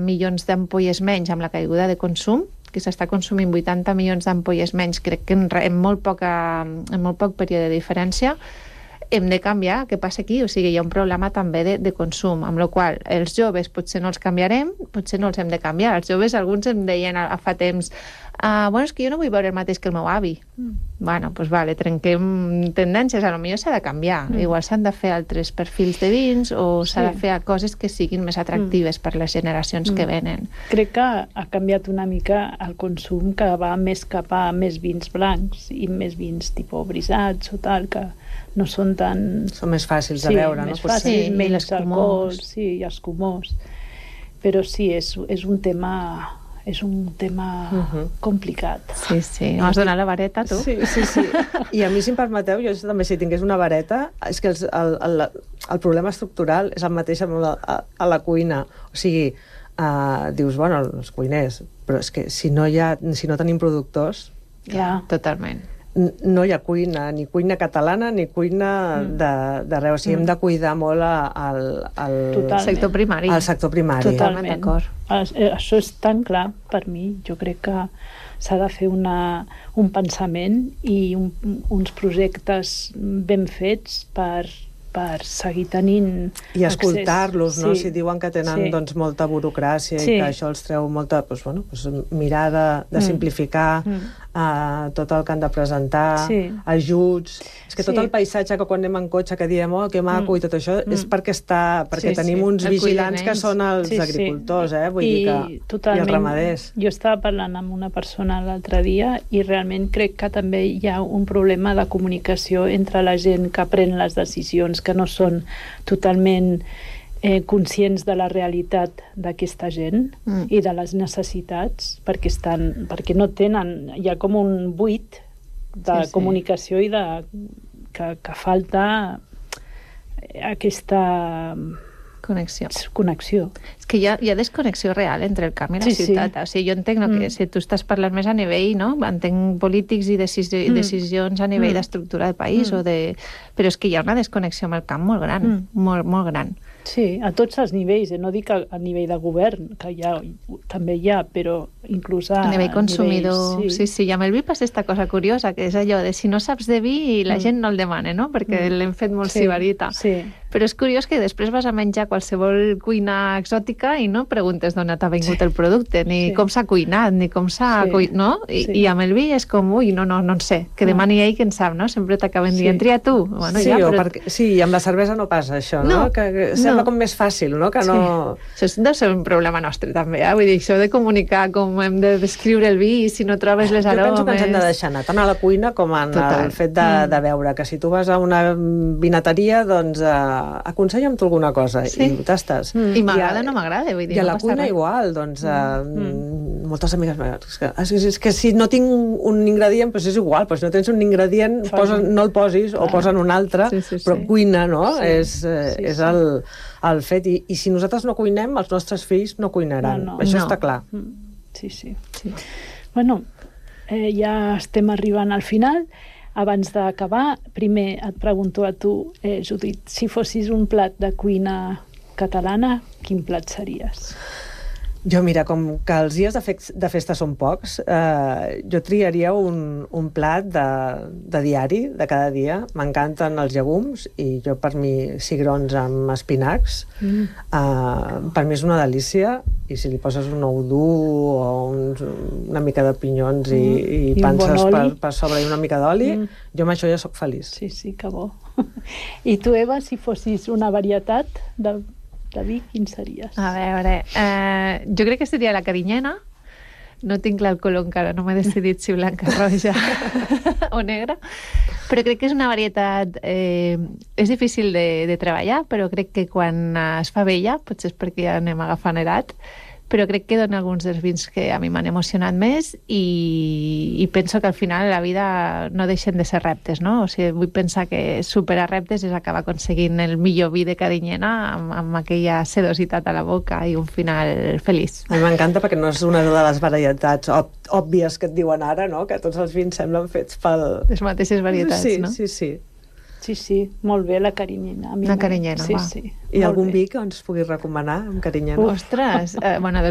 milions d'ampolles menys amb la caiguda de consum, que s'està consumint 80 milions d'ampolles menys, crec que en molt poc període de diferència, hem de canviar. Què passa aquí? O sigui, hi ha un problema també de consum, amb la qual els joves potser no els canviarem, potser no els hem de canviar. Els joves, alguns em deien fa temps, bueno, és que jo no vull veure el mateix que el meu avi. Bueno, doncs vale, trenquem tendències, potser s'ha de canviar. Igual s'han de fer altres perfils de vins o s'ha de fer coses que siguin més atractives per les generacions que venen. Crec que ha canviat una mica el consum, que va més cap a més vins blancs i més vins tipus brisats o tal, que no són tan... Són més fàcils de veure, no? Més fàcils, menys alcohol, i escumós. Però sí, és un tema complicat. Sí. M'has donat la vareta, tu? Sí. I a mi, si em permeteu, jo també, si tingués una vareta, és que el problema estructural és el mateix a la cuina. O sigui, dius, bueno, els cuiners, però és que si no tenim productors... Ja, totalment. No hi ha cuina, ni cuina catalana ni cuina d'arreu. O sigui, hem de cuidar molt el sector primari. El sector primari. Totalment d'acord. Això és tan clar per mi. Jo crec que s'ha de fer un pensament i uns projectes ben fets per seguir tenint i escoltar-los, no? Si diuen que tenen molta burocràcia i que això els treu molta... mirar de simplificar tot el que han de presentar, ajuts... És que tot el paisatge que quan anem en cotxe que diem, oh, que maco i tot això, és perquè tenim uns vigilants que són els agricultors, vull dir que... I els ramaders. Jo estava parlant amb una persona l'altre dia i realment crec que també hi ha un problema de comunicació entre la gent que pren les decisions, que no són totalment conscients de la realitat d'aquesta gent i de les necessitats, perquè no tenen, hi ha com un buit de comunicació i que falta aquesta connexió. És que hi ha desconnexió real entre el camp i la ciutat. O sigui, jo entenc que si tu estàs parlant més a nivell, no? Entenc polítics i decisions a nivell d'estructura del país, però és que hi ha una desconnexió amb el camp molt gran, molt gran. Sí, a tots els nivells, no dic a nivell de govern, que també hi ha, però inclús a nivell consumidor. Sí, i amb el vi passa aquesta cosa curiosa, que és allò de si no saps de vi la gent no el demana, no? Perquè l'hem fet molt sibarita. Però és curiós que després vas a menjar qualsevol cuina exòtica i no preguntes d'on t'ha vingut el producte, ni com s'ha cuinat, ni com s'ha... no? I amb el vi és com, ui, no en sé, que demani ell que en sap, no? Sempre t'acaben dient, tria tu. Sí, i amb la cervesa no passa això, no? Que sembla com més fàcil, no? Això deu ser un problema nostre, també, vull dir, això de comunicar com hem de descriure el vi i si no trobes les aromes... Jo penso que ens hem de deixar anar tant a la cuina com en el fet de veure, que si tu vas a una vinateria, doncs aconsella'm tu alguna cosa i ho tastes. I m'agrada o no m'agrada, vull dir, i a la cuina igual, doncs moltes amigues és que si no tinc un ingredient, doncs és igual, si no tens un ingredient no el posis o posa'n un altre, però cuina, no? És el fet, i si nosaltres no cuinem, els nostres fills no cuinaran, això està clar. Sí. Bueno, ja estem arribant al final. Abans d'acabar, primer et pregunto a tu, Judit, si fossis un plat de cuina catalana, quin plat series? Jo, mira, com que els dies de festa són pocs, jo triaria un plat de diari, de cada dia. M'encanten els llegums i jo, per mi, cigrons amb espinacs. Per mi és una delícia, i si li poses un ou dur o una mica de pinyons i panses per sobre i una mica d'oli, jo amb això ja sóc feliç. Sí, que bo. I tu, Eva, si fossis una varietat de vi, quin series? A veure, jo crec que seria la carinyena. No tinc l'alcohol encara, no m'he decidit si blanca, roja o negra, però crec que és una varietat... és difícil de treballar, però crec que quan es fa vella, potser és perquè ja anem agafant edat, però crec que dona alguns dels vins que a mi m'han emocionat més i penso que al final la vida no deixen de ser reptes, no? O sigui, vull pensar que superar reptes és acabar aconseguint el millor vi de carinyena amb aquella sedositat a la boca i un final feliç. A mi m'encanta perquè no és una de les varietats òbvies que et diuen ara, no? Que tots els vins semblen fets pel... Les mateixes varietats, no? Sí, molt bé la carinyena. La carinyena, va. I algun vi que ens puguis recomanar amb carinyena? Ostres, bueno,